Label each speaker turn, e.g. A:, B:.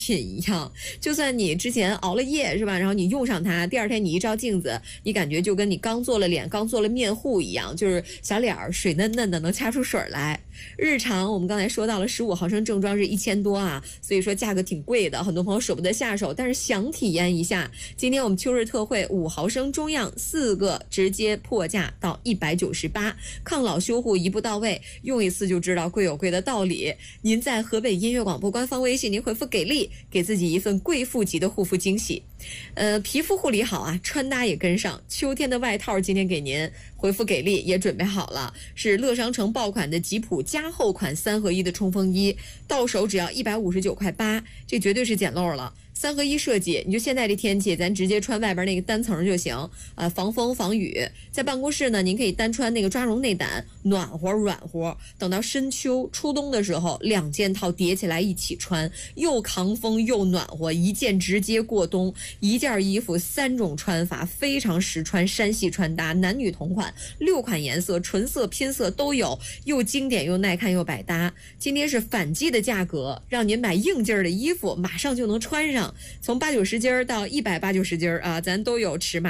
A: 品一样，就算你之前熬了夜是吧？然后你用上它，第二天你一照镜子，你感觉就跟你刚做了脸、刚做了面护一样，就是小脸儿水嫩嫩的，能掐出水来。日常我们刚才说到了15毫升正装是1000多啊，所以说价格挺贵的，很多朋友舍不得下手，但是想体验一下，今天我们秋日特惠5毫升中样4个直接破价到198，抗老修护一步到位，用一次就知道贵有贵的道理。您在河北音乐广播官方微信，您回复给力，给自己一份贵妇级的护肤惊喜。皮肤护理好啊，穿搭也跟上。秋天的外套今天给您回复给力也准备好了，是乐商城爆款的吉普加厚款3合1的冲锋衣，到手只要159.8块，这绝对是捡漏了。3合1设计，你就现在这天气，咱直接穿外边那个单层就行，防风防雨。在办公室呢，您可以单穿那个抓绒内胆，暖和软和。等到深秋初冬的时候，2件套叠起来一起穿，又抗风又暖和，一件直接过冬。一件衣服3种穿法，非常实穿山系穿搭，男女同款，6款颜色，纯色拼色都有，又经典又耐看又百搭。今天是反季的价格，让您买应劲儿的衣服，马上就能穿上。从80、90斤到180、90斤啊，咱都有尺码。